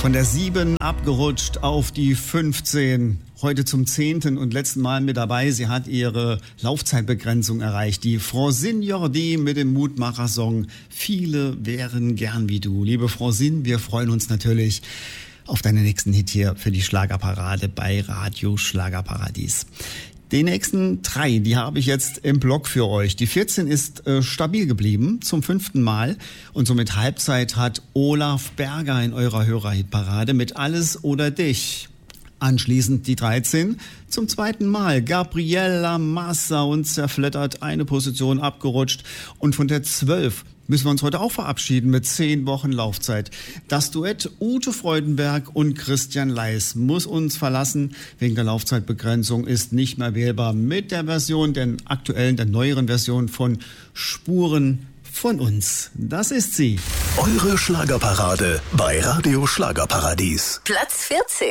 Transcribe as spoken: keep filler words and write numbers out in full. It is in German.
Von der sieben abgerutscht auf die fünfzehn. Heute zum zehnten und letzten Mal mit dabei. Sie hat ihre Laufzeitbegrenzung erreicht. Die Francine Jordi mit dem Mutmacher-Song Viele wären gern wie du. Liebe Francine, wir freuen uns natürlich auf deinen nächsten Hit hier für die Schlagerparade bei Radio Schlagerparadies. Die nächsten drei, die habe ich jetzt im Blog für euch. Die vierzehn ist äh, stabil geblieben zum fünften Mal und somit Halbzeit hat Olaf Berger in eurer Hörerhitparade mit Alles oder Dich. Anschließend die dreizehn zum zweiten Mal. Gabriella Massa und zerfleddert eine Position abgerutscht. Und von der zwölf müssen wir uns heute auch verabschieden mit zehn Wochen Laufzeit. Das Duett Ute Freudenberg und Christian Leis muss uns verlassen. Wegen der Laufzeitbegrenzung ist nicht mehr wählbar mit der Version, der aktuellen, der neueren Version von Spuren von uns. Das ist sie. Eure Schlagerparade bei Radio Schlagerparadies. Platz vierzehn.